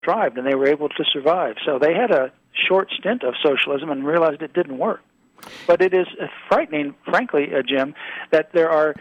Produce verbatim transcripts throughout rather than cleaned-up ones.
thrived and they were able to survive. So they had a short stint of socialism and realized it didn't work. But it is frightening, frankly, uh, Jim, that there are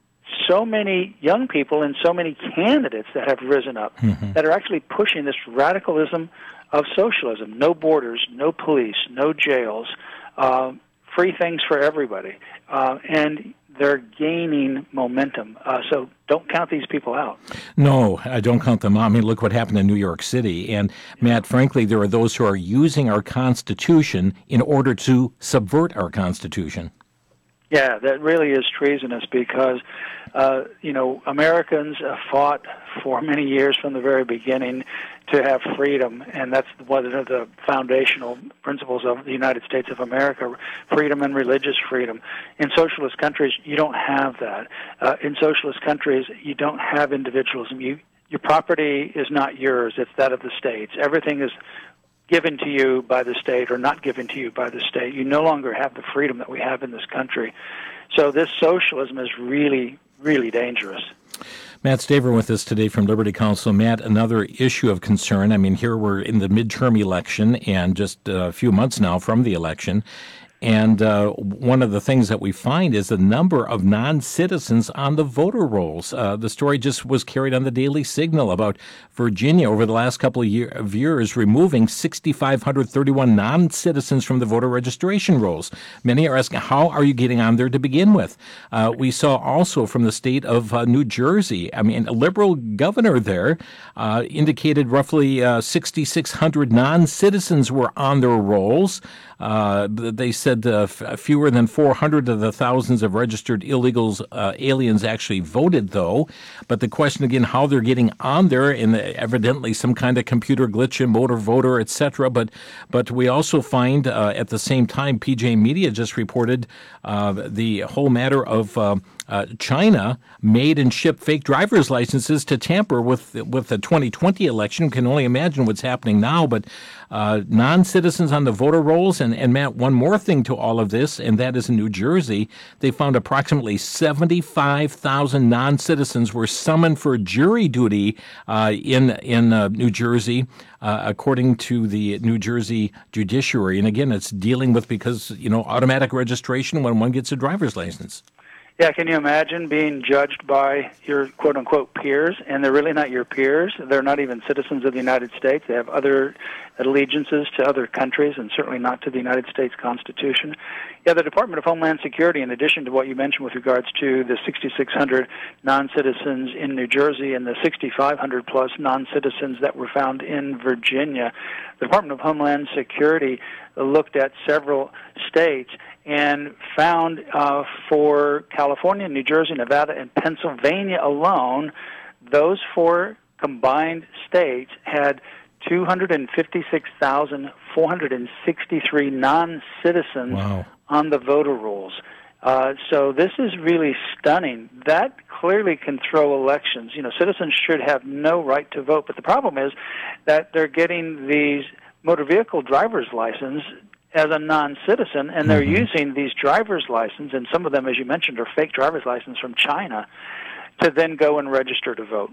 so many young people and so many candidates that have risen up mm-hmm. that are actually pushing this radicalism of socialism. No borders, no police, no jails, uh, free things for everybody. Uh, and they're gaining momentum. Uh, so don't count these people out. No, I don't count them out. I mean, look what happened in New York City. And, Matt, frankly, there are those who are using our Constitution in order to subvert our Constitution. Yeah, that really is treasonous because, uh, you know, Americans uh, fought for many years from the very beginning to have freedom, and that's one of the foundational principles of the United States of America, freedom and religious freedom. In socialist countries, you don't have that. Uh, in socialist countries, you don't have individualism. You, your property is not yours, it's that of the states. Everything is given to you by the state or not given to you by the state. You no longer have the freedom that we have in this country. So this socialism is really, really dangerous. Matt Staver with us today from Liberty Counsel. Matt, another issue of concern. I mean, here we're in the midterm election and just a few months now from the election. And uh, one of the things that we find is the number of non-citizens on the voter rolls. Uh, the story just was carried on the Daily Signal about Virginia over the last couple of, year, of years removing six thousand five hundred thirty-one non-citizens from the voter registration rolls. Many are asking, how are you getting on there to begin with? Uh, we saw also from the state of uh, New Jersey, I mean, a liberal governor there uh, indicated roughly uh, six thousand six hundred non-citizens were on their rolls. Uh, they said uh, f- fewer than four hundred of the thousands of registered illegals, uh, aliens actually voted, though. But the question again, how they're getting on there, and evidently some kind of computer glitch in motor voter, et cetera. But but we also find uh, at the same time, P J Media just reported uh, the whole matter of uh, uh, China made and shipped fake driver's licenses to tamper with with the twenty twenty election. You can only imagine what's happening now, but uh, non-citizens on the voter rolls. And, and Matt, one more thing to all of this, and that is in New Jersey, they found approximately seventy-five thousand non-citizens were summoned for jury duty uh, in in uh, New Jersey, uh, according to the New Jersey judiciary. And again, it's dealing with because, you know, automatic registration when one gets a driver's license. Yeah, can you imagine being judged by your quote-unquote peers, and they're really not your peers? They're not even citizens of the United States. They have other allegiances to other countries, and certainly not to the United States Constitution. Yeah, the Department of Homeland Security, in addition to what you mentioned with regards to the six thousand six hundred non-citizens in New Jersey and the six thousand five hundred plus non-citizens that were found in Virginia, the Department of Homeland Security looked at several states and found uh, for California, New Jersey, Nevada, and Pennsylvania alone, those four combined states had two hundred fifty-six thousand four hundred sixty-three non-citizens wow. on the voter rolls. Uh, so this is really stunning. That clearly can throw elections. You know, citizens should have no right to vote, but the problem is that they're getting these motor vehicle driver's license as a non-citizen, and they're mm-hmm. using these driver's license, and some of them, as you mentioned, are fake driver's license from China, to then go and register to vote.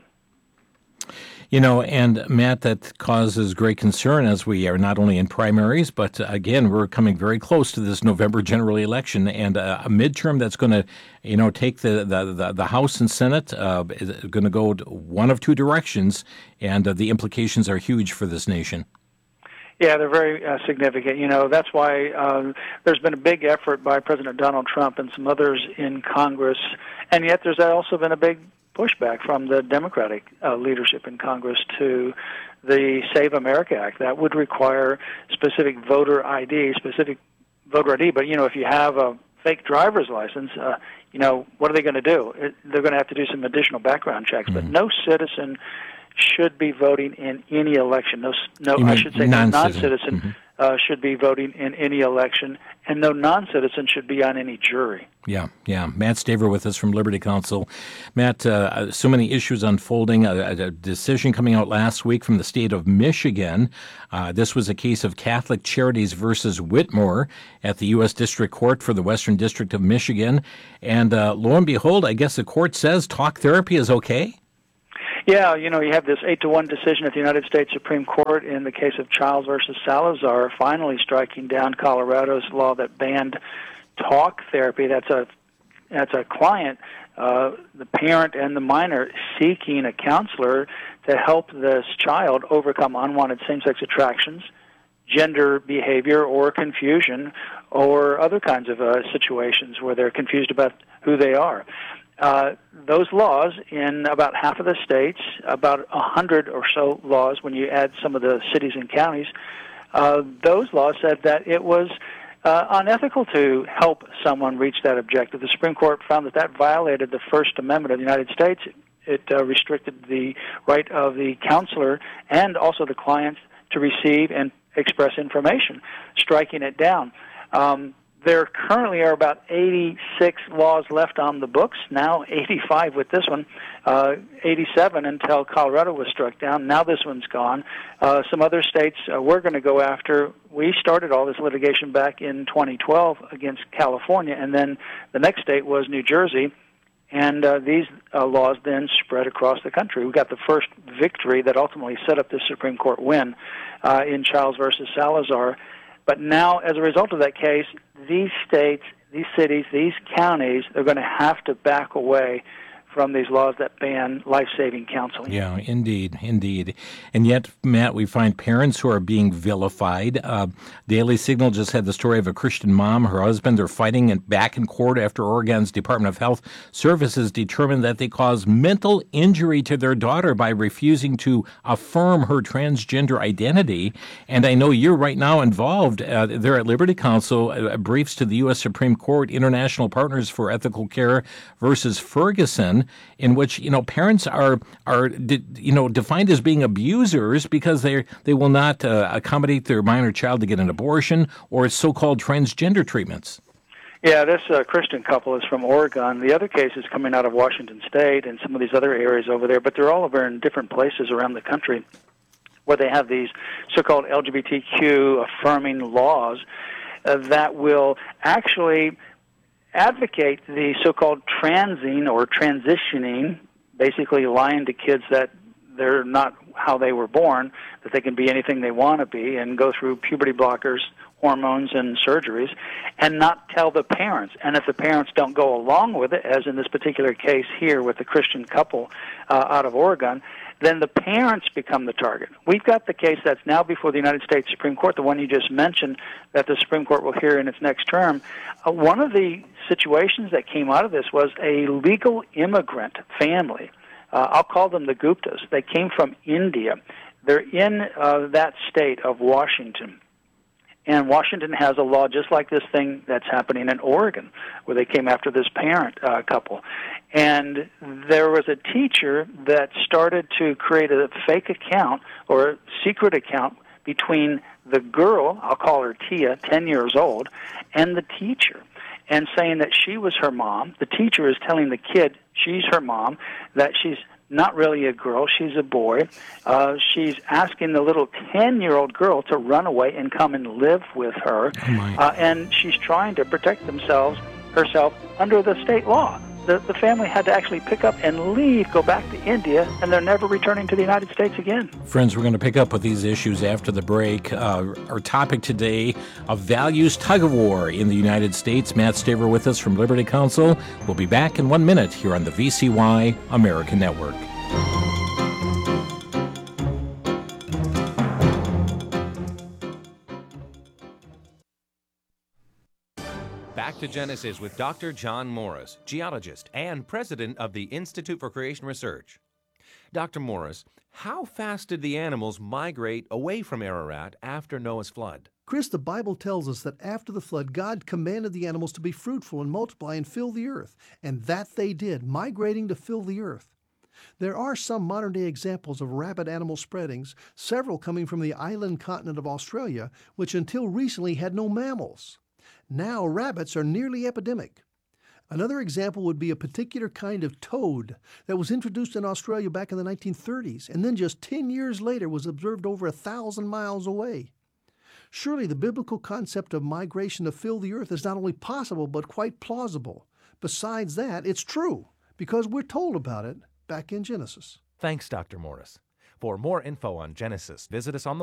You know, and Matt, that causes great concern as we are not only in primaries, but uh, again, we're coming very close to this November general election, and uh, a midterm that's going to, you know, take the the, the, the House and Senate uh, is going to go one of two directions, and uh, the implications are huge for this nation. Yeah, they're very uh, significant. You know, that's why uh, there's been a big effort by President Donald Trump and some others in Congress, and yet there's also been a big pushback from the Democratic uh, leadership in Congress to the Save America Act. That would require specific voter I D, specific voter I D, but, you know, if you have a fake driver's license, uh, you know, what are they going to do? It, they're going to have to do some additional background checks, mm-hmm. but no citizen should be voting in any election. No, no, I should say no non-citizen mm-hmm. uh, should be voting in any election, and no non-citizen should be on any jury. Yeah, yeah. Matt Staver with us from Liberty Counsel. Matt, uh, so many issues unfolding. A, a decision coming out last week from the state of Michigan. Uh, this was a case of Catholic Charities versus Whitmore at the U S District Court for the Western District of Michigan. And uh, lo and behold, I guess the court says talk therapy is okay? Yeah, you know, you have this eight to one decision at the United States Supreme Court in the case of Childs versus Salazar, finally striking down Colorado's law that banned talk therapy. That's a that's a client, uh, the parent and the minor, seeking a counselor to help this child overcome unwanted same-sex attractions, gender behavior, or confusion, or other kinds of uh, situations where they're confused about who they are. Uh, those laws in about half of the states, about a hundred or so laws when you add some of the cities and counties, uh, those laws said that it was uh, unethical to help someone reach that objective. The Supreme Court found that that violated the First Amendment of the United States. It uh, restricted the right of the counselor and also the client to receive and express information, striking it down. Um, There currently are about eighty-six laws left on the books, now eighty-five with this one, uh, eighty-seven until Colorado was struck down. Now this one's gone. Uh, some other states uh, we're going to go after. We started all this litigation back in twenty twelve against California, and then the next state was New Jersey, and uh, these uh, laws then spread across the country. We got the first victory that ultimately set up this Supreme Court win uh, in Childs versus Salazar. But now, as a result of that case, these states, these cities, these counties are going to have to back away from these laws that ban life-saving counseling. Yeah, indeed, indeed. And yet, Matt, we find parents who are being vilified. Uh, Daily Signal just had the story of a Christian mom. Her husband are fighting in, back in court after Oregon's Department of Health Services determined that they caused mental injury to their daughter by refusing to affirm her transgender identity. And I know you're right now involved uh, there at Liberty Counsel, uh, briefs to the U S Supreme Court, International Partners for Ethical Care versus Ferguson, in which, you know, parents are are you know defined as being abusers because they they will not uh, accommodate their minor child to get an abortion or so-called transgender treatments. Yeah, this uh, Christian couple is from Oregon. The other case is coming out of Washington State and some of these other areas over there, but they're all over in different places around the country where they have these so-called L G B T Q affirming laws uh, that will actually advocate the so-called transing or transitioning, basically lying to kids that they're not how they were born, that they can be anything they want to be and go through puberty blockers, hormones, and surgeries, and not tell the parents. And if the parents don't go along with it, as in this particular case here with the Christian couple uh, out of Oregon, then the parents become the target. We've got the case that's now before the United States Supreme Court, the one you just mentioned, that the Supreme Court will hear in its next term. Uh, one of the situations that came out of this was a legal immigrant family. Uh, I'll call them the Guptas. They came from India. They're in uh, that state of Washington. And Washington has a law just like this thing that's happening in Oregon, where they came after this parent uh, couple. And there was a teacher that started to create a fake account or a secret account between the girl, I'll call her Tia, ten years old, and the teacher, and saying that she was her mom. The teacher is telling the kid she's her mom, that she's not really a girl, she's a boy. Uh, she's asking the little ten-year-old girl to run away and come and live with her. Oh uh, and she's trying to protect themselves, herself, under the state law. The, the family had to actually pick up and leave, go back to India, and they're never returning to the United States again. Friends, we're going to pick up with these issues after the break. Uh, our topic today, a values tug-of-war in the United States. Matt Staver with us from Liberty Counsel. We'll be back in one minute here on the V C Y American Network. Back to Genesis with Doctor John Morris, geologist and president of the Institute for Creation Research. Doctor Morris, how fast did the animals migrate away from Ararat after Noah's flood? Chris, the Bible tells us that after the flood, God commanded the animals to be fruitful and multiply and fill the earth, and that they did, migrating to fill the earth. There are some modern-day examples of rabid animal spreadings, several coming from the island continent of Australia, which until recently had no mammals. Now rabbits are nearly epidemic. Another example would be a particular kind of toad that was introduced in Australia back in the nineteen thirties, and then just ten years later was observed over a thousand miles away. Surely the biblical concept of migration to fill the earth is not only possible, but quite plausible. Besides that, it's true, because we're told about it back in Genesis. Thanks, Doctor Morris. For more info on Genesis, visit us on the